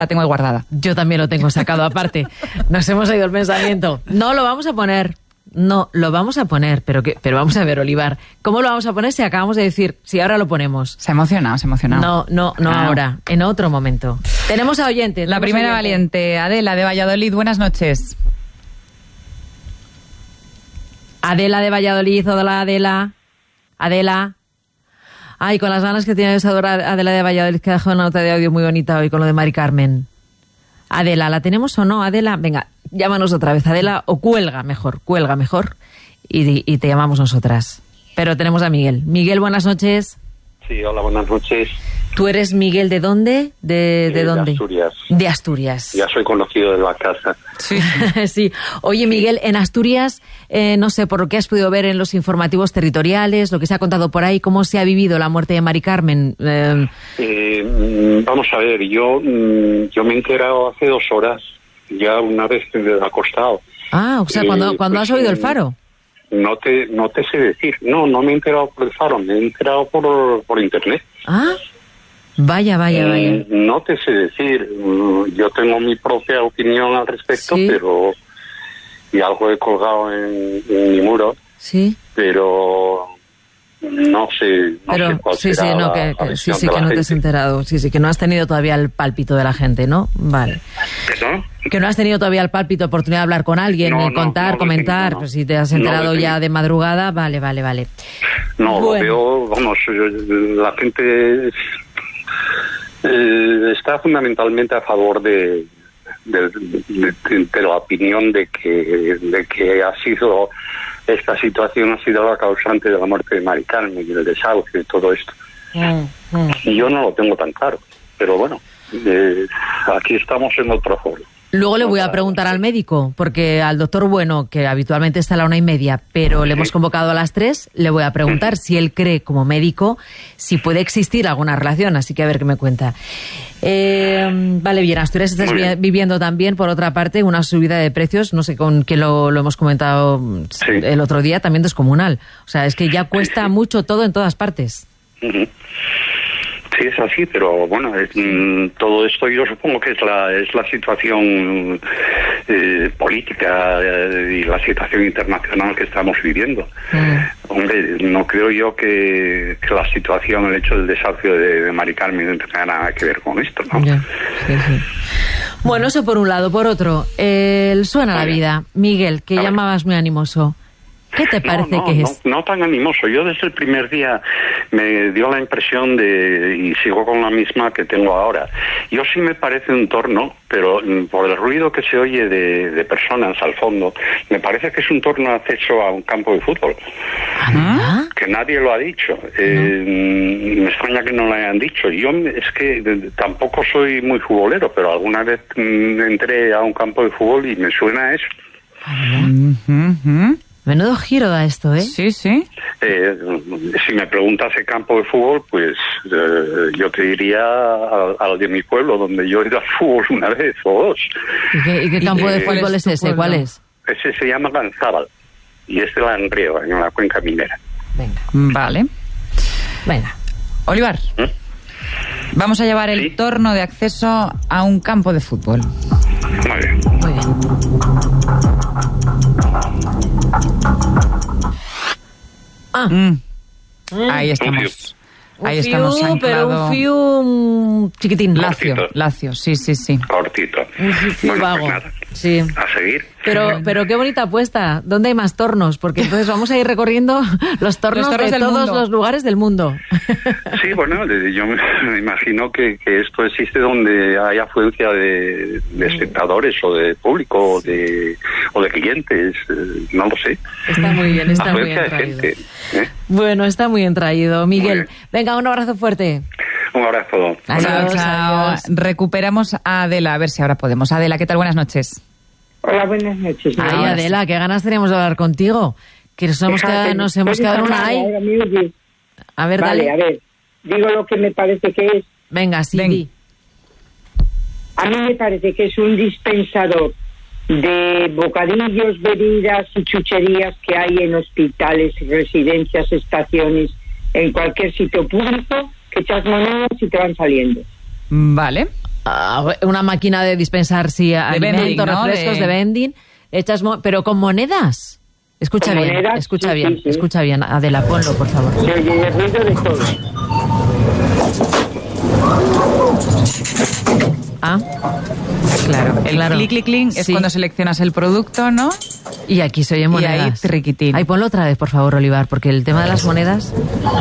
La tengo ahí guardada. Yo también lo tengo sacado aparte. Nos hemos oído el pensamiento. No lo vamos a poner. No, lo vamos a poner. Pero vamos a ver, Olivar. ¿Cómo lo vamos a poner si acabamos de decir, si ahora lo ponemos? Se ha emocionado. No ahora. En otro momento. Tenemos a oyentes. La primera valiente, Adela de Valladolid. Buenas noches. Adela de Valladolid. Hola, Adela. Adela. Ay, con las ganas que tiene esa Adela de Valladolid, que ha dejado una nota de audio muy bonita hoy con lo de Mari Carmen. Adela, ¿la tenemos o no, Adela? Venga, llámanos otra vez, Adela, o cuelga mejor, y te llamamos nosotras. Pero tenemos a Miguel. Miguel, buenas noches. Sí, hola, buenas noches. ¿Tú eres Miguel de dónde? ¿De dónde? De Asturias. De Asturias. Ya soy conocido de la casa. Sí. Sí. Oye, Miguel, en Asturias, no sé, por lo que has podido ver en los informativos territoriales, lo que se ha contado por ahí, ¿cómo se ha vivido la muerte de Mari Carmen? Vamos a ver, yo me he enterado hace 2 horas, ya una vez acostado. Ah, o sea, cuando has oído el Faro. No te sé decir. No me he enterado por el Faro, me he enterado por internet. Ah, vaya. No te sé decir. Yo tengo mi propia opinión al respecto, ¿sí? Pero... Y algo he colgado en mi muro. Sí. Pero... No sé cuál será la visión de la que no gente. te has enterado. Sí, que no has tenido todavía el pálpito de la gente, ¿no? Vale. ¿Perdón? Que no has tenido todavía el pálpito, oportunidad de hablar con alguien, comentar, pues si te has enterado ya de madrugada, vale. No, bueno. Lo veo, vamos, la gente está fundamentalmente a favor de la opinión de que esta situación ha sido la causante de la muerte de Mari Carmen y del desahucio y todo esto. Y yo no lo tengo tan claro, pero bueno, aquí estamos en otro foro. Luego le voy a preguntar al médico, porque al doctor Bueno, que habitualmente está a la 1:30, pero le hemos convocado a las 3, le voy a preguntar si él cree, como médico, si puede existir alguna relación, así que a ver qué me cuenta. Vale, bien, Asturias estás viviendo también, por otra parte, una subida de precios, no sé con qué lo hemos comentado el otro día, también descomunal. O sea, es que ya cuesta mucho todo en todas partes. Sí, es así, pero bueno, todo esto yo supongo que es la situación política y la situación internacional que estamos viviendo. Hombre, no creo yo que la situación, el hecho del desahucio de Mari Carmen no tenga nada que ver con esto, ¿no? Ya, sí. Bueno, eso por un lado. Por otro, suena la vida. Miguel, que llamabas muy animoso. ¿Qué te parece que es? No tan animoso. Yo desde el primer día me dio la impresión y sigo con la misma que tengo ahora. Yo sí me parece un torno, pero por el ruido que se oye de personas al fondo, me parece que es un torno de acceso a un campo de fútbol. ¿Ah? Que nadie lo ha dicho. Me extraña que no lo hayan dicho. Yo es que tampoco soy muy futbolero, pero alguna vez entré a un campo de fútbol y me suena a eso. Menudo giro da esto, ¿eh? Sí. Si me preguntas el campo de fútbol, pues yo te diría al de mi pueblo, donde yo he ido al fútbol una vez o dos. ¿Y qué campo de fútbol es ese? ¿Cuál es? Ese se llama Lanzábal y es de Langreo, en la cuenca minera. Venga. Vale. Venga. Olivar, vamos a llevar el torno de acceso a un campo de fútbol. Muy bien. Ahí estamos. Ahí estamos anclado. Pero un fiu chiquitín. Lacio, sí. Cortito. Un fiu vago. Pues nada, sí. A seguir. Pero qué bonita apuesta. ¿Dónde hay más tornos? Porque entonces vamos a ir recorriendo los tornos de todos los lugares del mundo. Sí, bueno, yo me imagino que esto existe donde hay afluencia de espectadores o de público o de clientes, no lo sé. Está muy bien, está muy bien traído. Afluencia de gente, Bueno, está muy bien traído. Miguel, venga, un abrazo fuerte. Un abrazo. Chao. Recuperamos a Adela, a ver si ahora podemos. Adela, ¿qué tal? Buenas noches. Hola, buenas noches. Ay, Adela, qué ganas teníamos de hablar contigo. Que nos hemos quedado en una ahí. A ver, vale, dale. A ver, digo lo que me parece que es. Venga, sí. A mí me parece que es un dispensador de bocadillos, bebidas y chucherías que hay en hospitales, residencias, estaciones, en cualquier sitio público, que echas monedas y te van saliendo. Vale. una máquina de dispensar alimentos, vending, ¿no? refrescos, de vending, pero con monedas. Escucha ¿Con bien, monedas? escucha Sí, bien, sí, sí. escucha bien. Adela, ponlo, por favor. Se oye el ruido de todo. Ah, Claro, el claro. clic, clic, clic es Sí. cuando seleccionas el producto, ¿no? Y aquí se oyen monedas. Y ahí, triquitín. Ahí ponlo otra vez, por favor, Olivar, porque el tema de las monedas...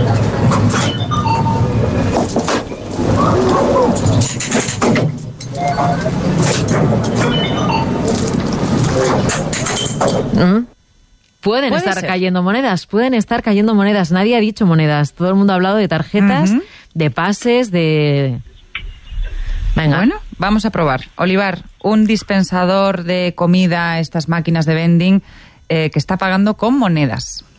Pueden Puede estar ser. cayendo monedas. Nadie ha dicho monedas. Todo el mundo ha hablado de tarjetas, Ujú. de pases, de... Venga. Bueno, vamos a probar. Olivar, un dispensador de comida, estas máquinas de vending, que está pagando con monedas.